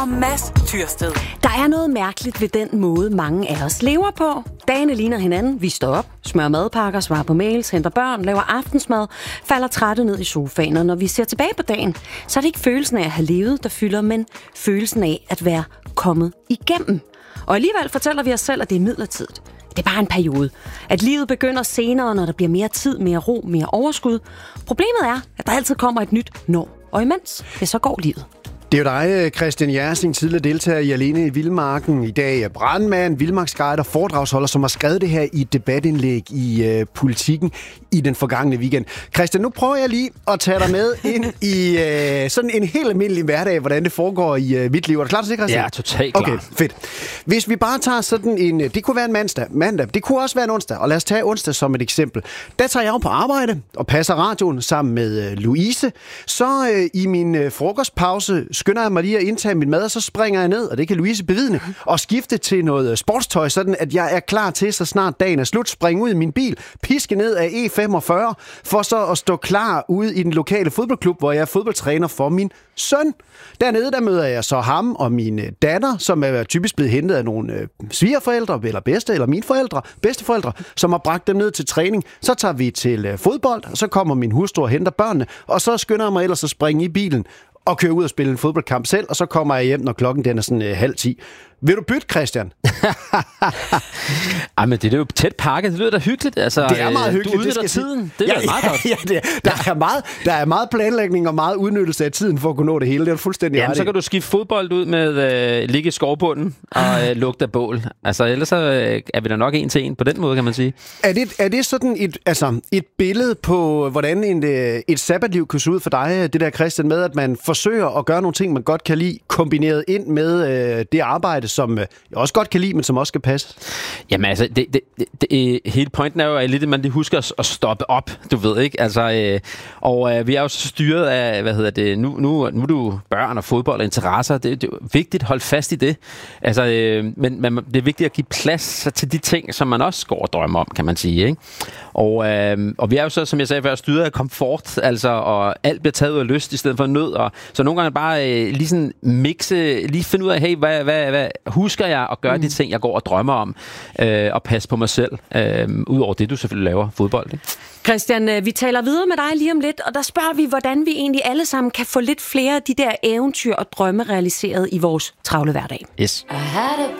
og Mads Tyrsted. Der er noget mærkeligt ved den måde, mange af os lever på. Dagene ligner hinanden. Vi står op, smører madpakker, svarer på mails, henter børn, laver aftensmad, falder trætte ned i sofaen. Og når vi ser tilbage på dagen, så er det ikke følelsen af at have levet, der fylder, men følelsen af at være kommet igennem. Og alligevel fortæller vi os selv, at det er midlertidigt. Det er bare en periode. At livet begynder senere, når der bliver mere tid, mere ro, mere overskud. Problemet er, at der altid kommer et nyt når. Og imens, så går livet. Det er jo dig, Christian Jersing, tidligere deltager i Alene i Vildmarken. I dag er brandmand, vildmarksguide og foredragsholder, som har skrevet det her i et debatindlæg i Politikken i den forgangne weekend. Christian, nu prøver jeg lige at tage dig med ind i sådan en helt almindelig hverdag, hvordan det foregår i mit liv. Er du klar til det, Christian? Ja, totalt klar. Okay, fedt. Hvis vi bare tager sådan en... Det kunne være en mandag. Det kunne også være en onsdag. Og lad os tage onsdag som et eksempel. Der tager jeg jo på arbejde og passer radioen sammen med Louise. Så i min frokostpause skynder jeg mig lige at indtage min mad, og så springer jeg ned, og det kan Louise bevidne, og skifte til noget sportstøj, sådan at jeg er klar til, så snart dagen er slut, springe ud i min bil, piske ned af E45, for så at stå klar ude i den lokale fodboldklub, hvor jeg er fodboldtræner for min søn. Dernede, der møder jeg så ham og min datter, som er typisk blevet hentet af nogle svigerforældre, eller mine bedsteforældre, som har bragt dem ned til træning. Så tager vi til fodbold, og så kommer min hustru og henter børnene, og så skynder jeg mig ellers at springe i bilen og køre ud og spille en fodboldkamp selv, og så kommer jeg hjem, når klokken den er sådan 9:30. Vil du bytte, Christian? Men det er jo tæt pakket. Det lyder da hyggeligt. Altså, det er meget hyggeligt. Du udnytter tiden. Det er meget godt. Der er meget planlægning og meget udnyttelse af tiden for at kunne nå det hele. Det er fuldstændig ret. Så kan du skifte fodbold ud med ligge i skovbunden og lugte af bål. Altså, ellers så er vi da nok en til en på den måde, kan man sige. Er det sådan et billede på, hvordan et sabbatliv kan se ud for dig, det der, Christian, med at man forsøger at gøre nogle ting, man godt kan lide, kombineret ind med det arbejde, som jeg også godt kan lide, men som også skal passe? Jamen altså, hele pointen er jo, at man lige husker at stoppe op, du ved, ikke? Altså, vi er jo så styret af, nu er du børn og fodbold og interesser. Det er vigtigt at holde fast i det. Altså, men det er vigtigt at give plads til de ting, som man også går og drømmer om, kan man sige, ikke? Og vi er jo så, som jeg sagde før, styret af komfort, altså, og alt bliver taget ud af lyst i stedet for nød. Og så nogle gange bare lige sådan lige finde ud af, hey, hvad husker jeg at gøre de ting, jeg går og drømmer om, og passe på mig selv, udover det, du selvfølgelig laver, fodbold, ikke? Christian, vi taler videre med dig lige om lidt, og der spørger vi, hvordan vi egentlig alle sammen kan få lidt flere af de der eventyr og drømme realiseret i vores travle hverdag. Yes.